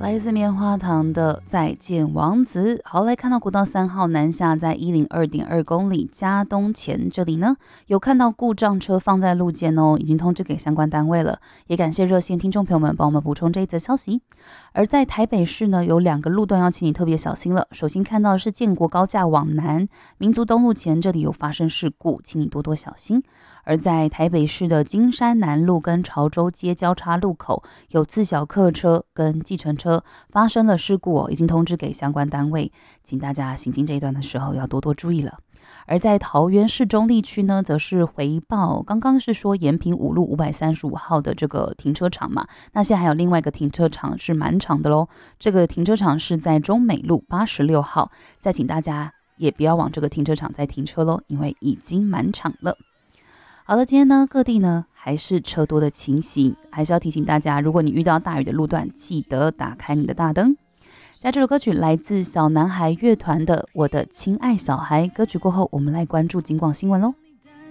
来自棉花糖的再见王子。好，来看到国道3号南下在102.2公里嘉东前，这里呢有看到故障车放在路肩哦，已经通知给相关单位了，也感谢热线听众朋友们帮我们补充这一则消息。而在台北市呢，有2个路段要请你特别小心了。首先看到的是建国高架往南，民族东路前这里有发生事故，请你多多小心。而在台北市的金山南路跟潮州街交叉路口，有自小客车跟计程车发生了事故哦，已经通知给相关单位，请大家行经这一段的时候要多多注意了。而在桃园市中坜区呢，则是回报刚刚是说延平5路535号的这个停车场嘛，那现在还有另外一个停车场是满场的咯，这个停车场是在中美路86号，再请大家也不要往这个停车场再停车咯，因为已经满场了。好了，今天呢各地呢还是车多的情形，还是要提醒大家，如果你遇到大雨的路段，记得打开你的大灯。在这首歌曲来自小男孩乐团的《我的亲爱小孩》，歌曲过后我们来关注警广新闻咯。